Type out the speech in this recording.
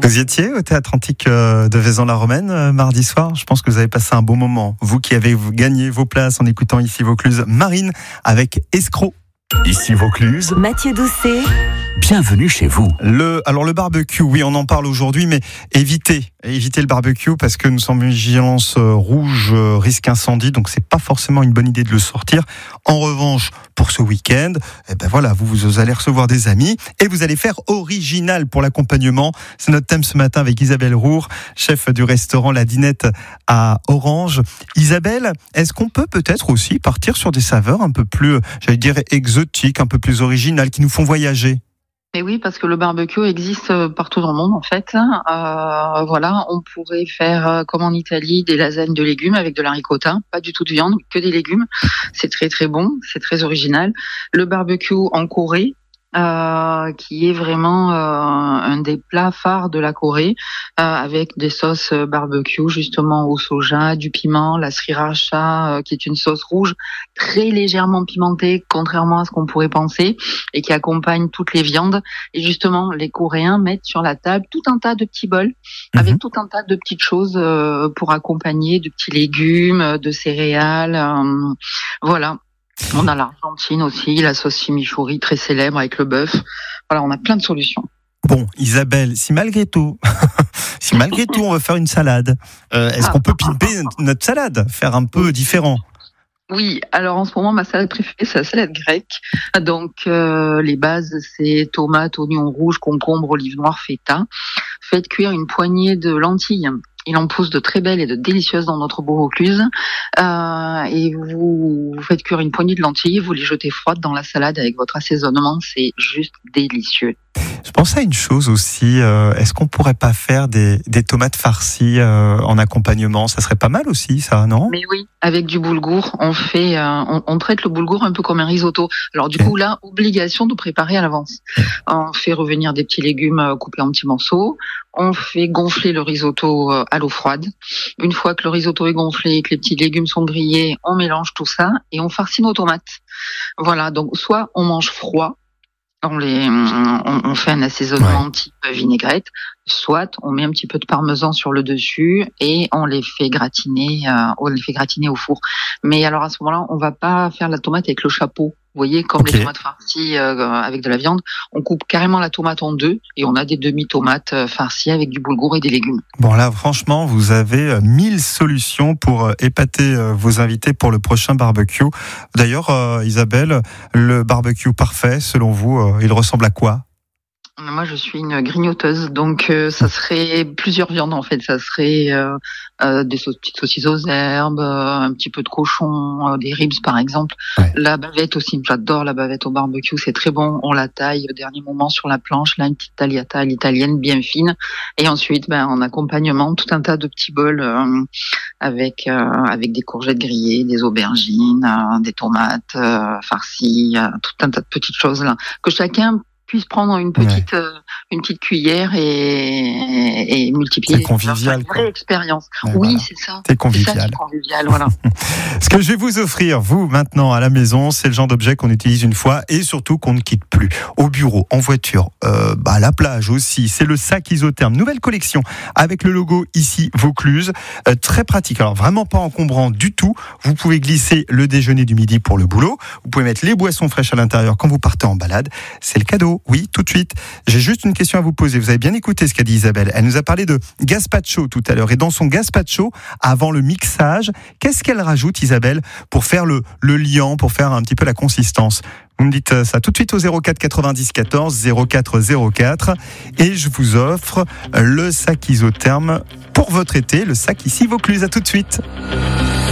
Vous y étiez au Théâtre Antique de Vaison-la-Romaine mardi soir. Je pense que vous avez passé un bon moment. Vous qui avez gagné vos places en écoutant ici Vaucluse, Marine avec Escroc. Ici Vaucluse, Mathieu Doucet. Bienvenue chez vous. Alors le barbecue, oui, on en parle aujourd'hui, mais évitez le barbecue parce que nous sommes en vigilance rouge, risque incendie, donc c'est pas forcément une bonne idée de le sortir. En revanche, pour ce week-end, vous allez recevoir des amis et vous allez faire original pour l'accompagnement. C'est notre thème ce matin avec Isabelle Roure, chef du restaurant La Dinette à Orange. Isabelle, est-ce qu'on peut peut-être aussi partir sur des saveurs un peu plus, exotiques, un peu plus originales, qui nous font voyager? Et oui, parce que le barbecue existe partout dans le monde en fait. On pourrait faire comme en Italie des lasagnes de légumes avec de la ricotta, pas du tout de viande, que des légumes. C'est très très bon, c'est très original. Le barbecue en Corée, qui est vraiment un des plats phares de la Corée, avec des sauces barbecue justement au soja, du piment, la sriracha, qui est une sauce rouge très légèrement pimentée, contrairement à ce qu'on pourrait penser, et qui accompagne toutes les viandes. Et justement, les Coréens mettent sur la table tout un tas de petits bols avec tout un tas de petites choses pour accompagner, de petits légumes, de céréales, voilà. On a l'Argentine aussi, la sauce chimichurri très célèbre avec le bœuf. Voilà, on a plein de solutions. Bon, Isabelle, si malgré tout on veut faire une salade, est-ce qu'on peut pimper notre salade, faire un peu différent? Oui, alors en ce moment, ma salade préférée, c'est la salade grecque. Donc, les bases, c'est tomates, oignons rouges, concombre, olive noire, feta. Faites cuire une poignée de lentilles. Il en pousse de très belles et de délicieuses dans notre beau Vaucluse. Et vous faites cuire une poignée de lentilles, vous les jetez froides dans la salade avec votre assaisonnement, c'est juste délicieux. Je pensais à une chose aussi, est-ce qu'on pourrait pas faire des tomates farcies en accompagnement? Ça serait pas mal aussi, ça, non? Mais oui, avec du boulgour, on traite le boulgour un peu comme un risotto. Alors du coup là, obligation de préparer à l'avance. On fait revenir des petits légumes coupés en petits morceaux. On fait gonfler le risotto à l'eau froide. Une fois que le risotto est gonflé et que les petits légumes sont grillés, on mélange tout ça et on farcit nos tomates. Voilà, donc soit on mange froid, on fait un assaisonnement type vinaigrette, soit on met un petit peu de parmesan sur le dessus et on les fait gratiner au four. Mais alors à ce moment-là, on va pas faire la tomate avec le chapeau. Vous voyez, comme les tomates farcies avec de la viande, on coupe carrément la tomate en deux et on a des demi-tomates farcies avec du boulgour et des légumes. Bon là, franchement, vous avez 1000 solutions pour épater vos invités pour le prochain barbecue. D'ailleurs, Isabelle, le barbecue parfait, selon vous, il ressemble à quoi ? Moi, je suis une grignoteuse, donc ça serait plusieurs viandes en fait. Ça serait des petites saucisses aux herbes, un petit peu de cochon, des ribs par exemple. Ouais. La bavette aussi, j'adore la bavette au barbecue, c'est très bon. On la taille au dernier moment sur la planche, là une petite tagliata à l'italienne bien fine. Et ensuite, en accompagnement, tout un tas de petits bols avec des courgettes grillées, des aubergines, des tomates farcies, tout un tas de petites choses là que chacun puisse prendre une petite cuillère et multiplier. C'est convivial. Une vraie expérience. Ouais, oui, voilà. c'est ça. C'est convivial. C'est ça qui est convivial, voilà. Ce que je vais vous offrir, vous, maintenant, à la maison, c'est le genre d'objet qu'on utilise une fois et surtout qu'on ne quitte plus. Au bureau, en voiture, à la plage aussi. C'est le sac isotherme. Nouvelle collection avec le logo ici, Vaucluse. Très pratique. Alors, vraiment pas encombrant du tout. Vous pouvez glisser le déjeuner du midi pour le boulot. Vous pouvez mettre les boissons fraîches à l'intérieur quand vous partez en balade. C'est le cadeau. Oui, tout de suite. J'ai juste une question à vous poser. Vous avez bien écouté ce qu'a dit Isabelle. Elle nous a parlé de gazpacho tout à l'heure. Et dans son gazpacho, avant le mixage, qu'est-ce qu'elle rajoute, Isabelle, pour faire le liant, pour faire un petit peu la consistance? Vous me dites ça tout de suite au 04 90 14 04 04. Et je vous offre le sac isotherme pour votre été, le sac ici Vaucluse. À tout de suite.